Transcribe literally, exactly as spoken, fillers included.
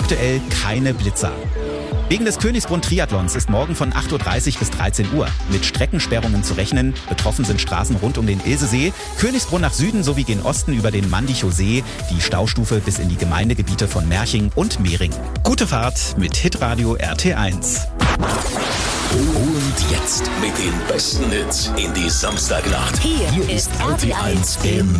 Aktuell keine Blitzer. Wegen des Königsbrunn-Triathlons ist morgen von acht Uhr dreißig bis dreizehn Uhr mit Streckensperrungen zu rechnen. Betroffen sind Straßen rund um den Ilsesee, Königsbrunn nach Süden sowie gen Osten über den Mandichow See, die Staustufe bis in die Gemeindegebiete von Merching und Mehring. Gute Fahrt mit Hitradio R T eins. Und jetzt mit den besten Hits in die Samstagnacht. Hier, Hier ist R T eins im